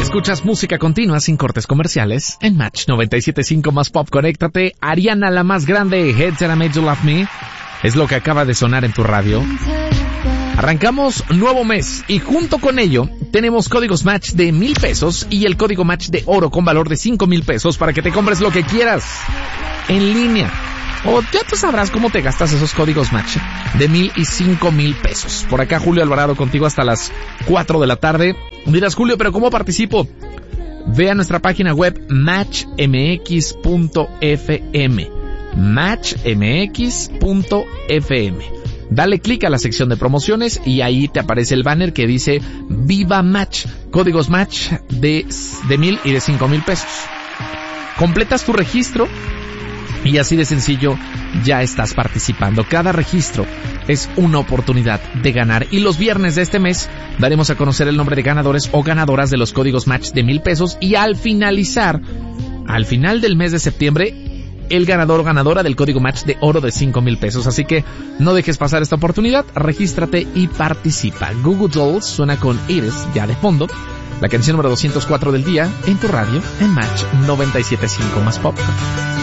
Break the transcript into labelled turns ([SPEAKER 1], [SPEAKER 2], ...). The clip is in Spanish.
[SPEAKER 1] Escuchas música continua sin cortes comerciales en Match 97.5 más Pop. Conéctate. Ariana, la más grande, Heads That I Made You Love Me, es lo que acaba de sonar en tu radio. Arrancamos nuevo mes y junto con ello tenemos códigos Match de 1,000 pesos y el código Match de oro con valor de 5,000 pesos para que te compres lo que quieras en línea. O ya tú sabrás cómo te gastas esos códigos Match de 1,000 y 5,000 pesos. Por acá Julio Alvarado contigo hasta las 4 de la tarde. Dirás, Julio, ¿pero cómo participo? Ve a nuestra página web matchmx.fm. matchmx.fm. Dale clic a la sección de promociones y ahí te aparece el banner que dice Viva Match, códigos Match de 1,000 y de 5,000 pesos. Completas tu registro y así de sencillo ya estás participando. Cada registro es una oportunidad de ganar y los viernes de este mes daremos a conocer el nombre de ganadores o ganadoras de los códigos Match de 1,000 pesos y al final del mes de septiembre, el ganador o ganadora del código Match de oro de 5,000 pesos. Así que no dejes pasar esta oportunidad, regístrate y participa. Google Dolls suena con Iris ya de fondo, la canción número 204 del día en tu radio en Match 97.5 más Pop.